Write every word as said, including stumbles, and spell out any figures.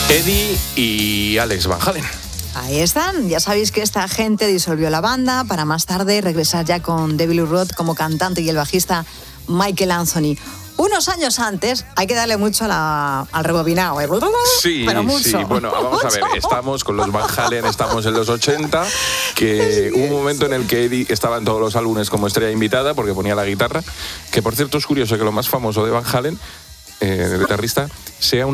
Eddie y Alex Van Halen. Ahí están, ya sabéis que esta gente disolvió la banda para más tarde regresar ya con David Lee Roth como cantante y el bajista Michael Anthony. Unos años antes, hay que darle mucho a la, al rebobinado, ¿eh? Sí, pero mucho. sí, bueno, vamos a ver, estamos con los Van Halen, estamos en los ochenta, que hubo un momento en el que Eddie estaba en todos los álbumes como estrella invitada porque ponía la guitarra, que por cierto es curioso que lo más famoso de Van Halen, eh, el guitarrista, sea un